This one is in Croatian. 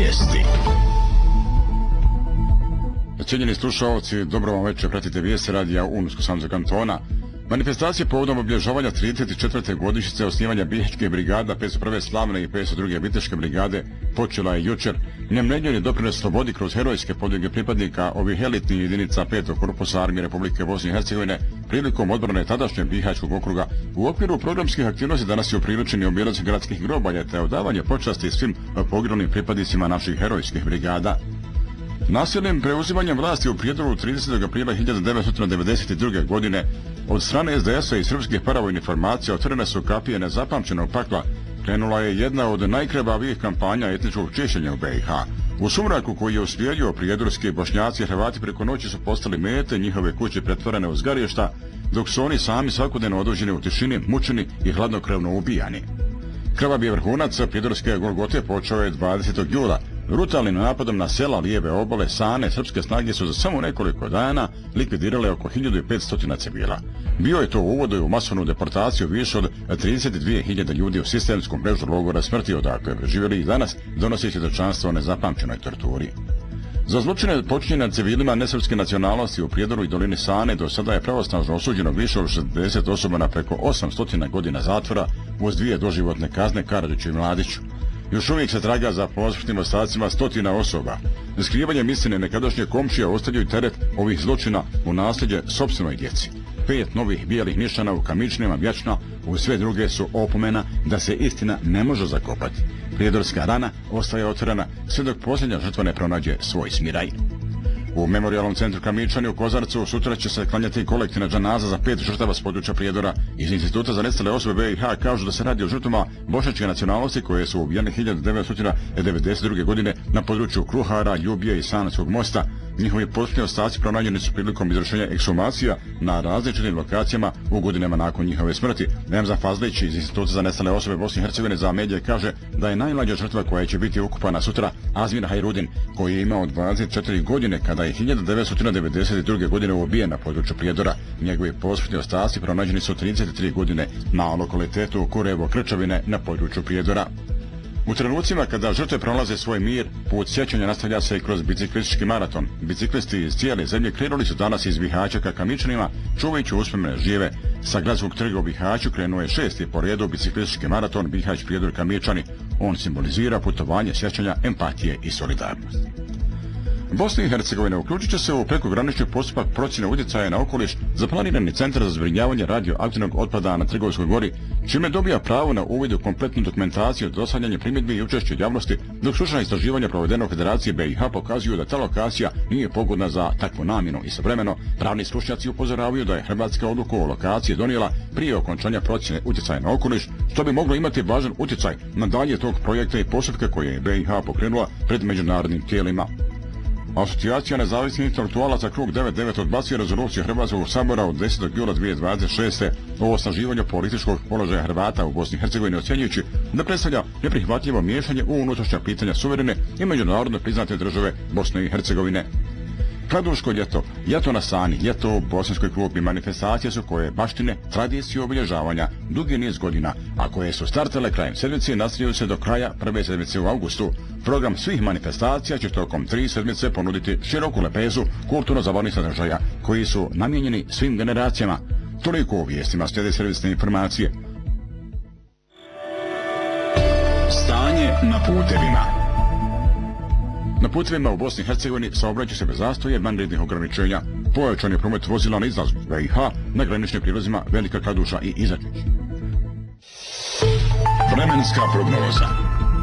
Vijesti. Cijenjeni slušalci, dobro vam večer, pratite vijesti radija Unsko-Sanskog kantona. Manifestacije povodom obilježavanja 34. godišnjice osnivanja bihaćke brigada 501. slavne i 502. viteške brigade počela je jučer. Nemredljeni doprinos slobodi kroz herojske podvige pripadnika ovih elitnih jedinica 5. korpusa armije Republike Bosne i Hercegovine prilikom odbrane tadašnjeg bihaćkog okruga. U okviru programskih aktivnosti danas je upriličeni obilac gradskih grobalja te odavanje počasti svim poginulim pripadnicima naših herojskih brigada. Nasilnim preuzimanjem vlasti u Prijedoru 30. aprila 1992. godine od strane SDS-a i srpskih paravojnih formacija otvorene su kapije nezapamćenog pakla. Krenula je jedna od najkrvavijih kampanja etničkog čišćenja u BiH. U sumraku koji je uslijedio prijedorski Bošnjaci i Hrvati preko noći su postali mete, njihove kuće pretvorene u zgarišta, dok su oni sami svakodnevno odvođeni u tišini, mučeni i hladnokrvno ubijani. Krvavi vrhunac prijedorske Golgote počeo je 20. jula. Brutalnim napadom na sela lijeve obale Sane srpske snage su za samo nekoliko dana likvidirale oko 1500 civila. Bio je to uvod u masovnu deportaciju više od 32.000 ljudi u sistemskom mrežu logora smrti, odakle je preživjeli i danas, donoseći svjedočanstvo o nezapamćenoj torturi. Za zločine počinjene nad civilima nesrpske nacionalnosti u Prijedoru i dolini Sane do sada je pravosnažno osuđeno više od 60 osoba na preko 800 godina zatvora uz 2 doživotne kazne Karadžiću i Mladiću. Još uvijek se traga za posmrtnim ostacima stotina osoba. Skrivanjem istine nekadašnje komšije ostavljaju teret ovih zločina u nasljeđe sopstvenoj djeci. 5 novih bijelih nišana u kamičnima vječna, u sve druge su opomena da se istina ne može zakopati. Prijedorska rana ostaje otvorena sve dok posljednja žrtva ne pronađe svoj smiraj. U memorijalnom centru Kamičani u Kozarcu sutra će se klanjati kolektivna džanaza za 5 žrtava s područja Prijedora. Iz Instituta za nestale osobe BiH kažu da se radi o žrtvama bošnjačke nacionalnosti koje su ubijene 1992. godine na području Kruhara, Ljubije i Sanskog mosta. Njihovi posmrtni ostaci pronađeni su prilikom izvršenja ekshumacija na različitim lokacijama u godinama nakon njihove smrti. Nemza Fazlić iz Instituta za nestale osobe Bosne i Hercegovine za medije kaže da je najmlađa žrtva koja će biti ukupana sutra Azmir Hajrudin, koji je imao 24 godine kada je 1992. godine ubijen na području Prijedora. Njegovi posmrtni ostaci pronađeni su 33 godine na lokalitetu Kurevo Krčavine na području Prijedora. U trenucima kada žrtve prolaze svoj mir, put sjećanja nastavlja se i kroz biciklistički maraton. Biciklisti iz cijele zemlje krenuli su danas iz Bihaća ka Kamičanima, čuvajući uspomene žive. Sa gradskog trga u Bihaću krenuo je 6. po redu biciklistički maraton Bihać Prijedor Kamičani. On simbolizira putovanje sjećanja, empatije i solidarnosti. Bosna i Hercegovina uključit će se u prekogranični postupak procjene utjecaja na okoliš za planirani centar za zbrinjavanje radioaktivnog otpada na Trgovskoj gori, čime dobija pravo na uvid u kompletnu dokumentaciju, dostavljanje primjedbi i učešće javnosti, dok stručna istraživanja provedena u Federaciji BiH pokazuju da ta lokacija nije pogodna za takvu namjenu. Istovremeno, pravni stručnjaci upozoravaju da je Hrvatska odluku o lokaciji donijela prije okončanja procjene utjecaja na okoliš, što bi moglo imati važan utjecaj na dalje tog projekta i postupka koje je BiH pokrenula pred međunarodnim tijelima. Asocijacija nezavisnih intelektualaca Krug 99 odbacuje rezoluciju Hrvatskog sabora od 10. jula 2026. o osnaživanju političkog položaja Hrvata u Bosni i Hercegovini, ocjenjujući da predstavlja neprihvatljivo miješanje u unutrašnja pitanja suverene i međunarodno priznate države Bosne i Hercegovine. Kladuško ljeto, ljeto na Sani, ljeto u Bosanskoj klupi manifestacije su koje baštine tradiciju obilježavanja dugi niz godina, a koje su startale krajem sedmice i nastavljaju se do kraja prve sedmice u augustu. Program svih manifestacija će tokom 3 sedmice ponuditi široku lepezu kulturno-zabavnih sadržaja koji su namijenjeni svim generacijama. Toliko u vijestima, slijede servisne informacije. Stanje na putevima. Na putevima u Bosni i Hercegovini saobraća se bez zastoja vanrednih ograničenja. Pojačan je promet vozila na izlazu BiH na graničnim prilazima Velika Kladuša i Izačić. Vremenska prognoza.